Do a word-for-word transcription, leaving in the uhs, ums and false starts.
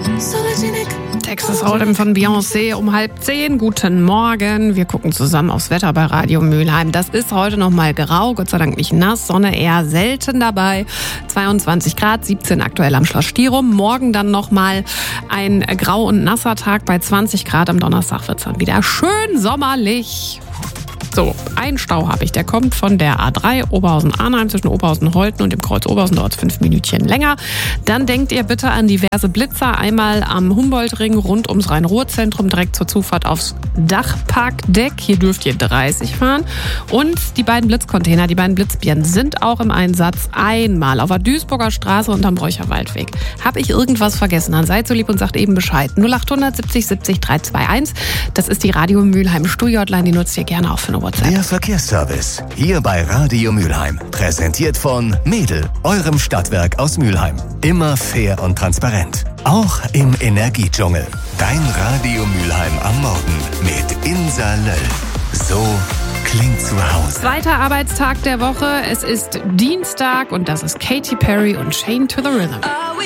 Texas Hold'em von Beyoncé um halb zehn. Guten Morgen. Wir gucken zusammen aufs Wetter bei Radio Mülheim. Das ist heute noch mal grau, Gott sei Dank nicht nass, Sonne eher selten dabei. zweiundzwanzig Grad, siebzehn aktuell am Schloss Stirum. Morgen dann noch mal ein grau und nasser Tag bei zwanzig Grad. Am Donnerstag wird es dann wieder schön sommerlich. So, ein Stau habe ich. Der kommt von der A drei Oberhausen-Arnheim zwischen Oberhausen-Holten und dem Kreuz Oberhausen. Dauert fünf Minütchen länger. Dann denkt ihr bitte an diverse Blitzer. Einmal am Humboldt-Ring rund ums Rhein-Ruhr-Zentrum direkt zur Zufahrt aufs Dachparkdeck. Hier dürft ihr dreißig fahren. Und die beiden Blitzcontainer, die beiden Blitzbirnen sind auch im Einsatz. Einmal auf der Duisburger Straße und am Bräucher Waldweg. Habe ich irgendwas vergessen? Dann seid so lieb und sagt eben Bescheid. null acht hundert siebzig siebzig dreihunderteinundzwanzig. Das ist die Radio Mülheim Studio-Hotline. Die nutzt ihr gerne auch für eine WhatsApp. Der Verkehrsservice, hier bei Radio Mülheim. Präsentiert von Mädel, eurem Stadtwerk aus Mülheim. Immer fair und transparent. Auch im Energiedschungel. Dein Radio Mülheim am Morgen mit Insa Löll. So klingt zu Hause. Zweiter Arbeitstag der Woche. Es ist Dienstag und das ist Katy Perry und Chained to the Rhythm.